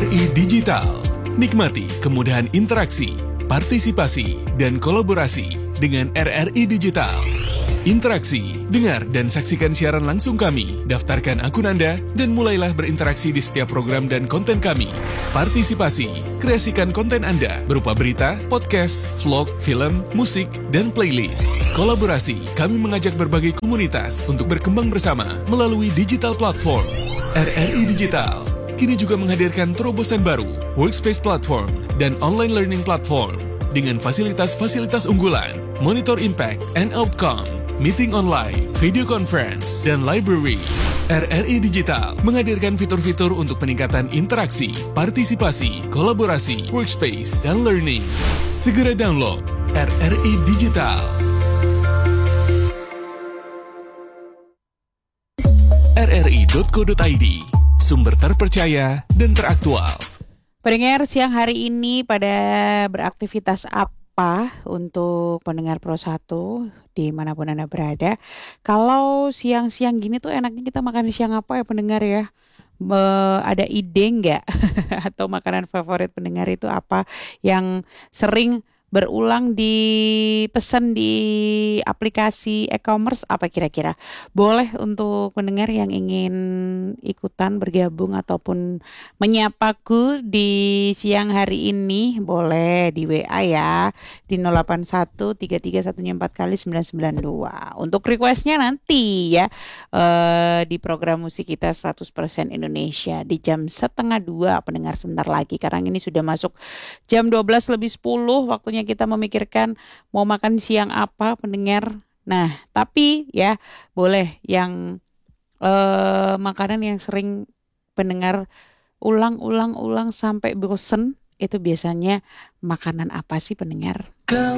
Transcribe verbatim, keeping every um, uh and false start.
R I Digital. Nikmati kemudahan interaksi, partisipasi, dan kolaborasi dengan R R I Digital. Interaksi, dengar dan saksikan siaran langsung kami, daftarkan akun Anda, dan mulailah berinteraksi di setiap program dan konten kami. Partisipasi, kreasikan konten Anda berupa berita, podcast, vlog, film, musik, dan playlist. Kolaborasi, kami mengajak berbagai komunitas untuk berkembang bersama melalui digital platform. R R I Digital kini juga menghadirkan terobosan baru, workspace platform, dan online learning platform dengan fasilitas-fasilitas unggulan, monitor impact and outcome, meeting online, video conference, dan library. R R I Digital menghadirkan fitur-fitur untuk peningkatan interaksi, partisipasi, kolaborasi, workspace, dan learning. Segera download R R I Digital. r r i dot co dot i d, sumber terpercaya dan teraktual. Pendengar, siang hari ini pada beraktivitas apa untuk pendengar Pro satu dimanapun Anda berada? Kalau siang-siang gini tuh enaknya kita makan siang apa ya pendengar ya? Be- ada ide nggak? Atau makanan favorit pendengar itu apa yang sering berulang dipesan di aplikasi e-commerce apa kira-kira? Boleh untuk pendengar yang ingin ikutan bergabung ataupun menyapaku di siang hari ini, boleh di W A ya, di nol delapan satu tiga tiga satu empat kali sembilan sembilan dua. Untuk requestnya nanti ya eh, di program musik kita seratus persen Indonesia di jam setengah dua pendengar sebentar lagi. Karena ini sudah masuk jam dua belas lebih sepuluh, waktunya kita memikirkan mau makan siang apa pendengar. Nah, tapi ya boleh yang eh, makanan yang sering pendengar ulang-ulang-ulang sampai bosen, itu biasanya makanan apa sih pendengar?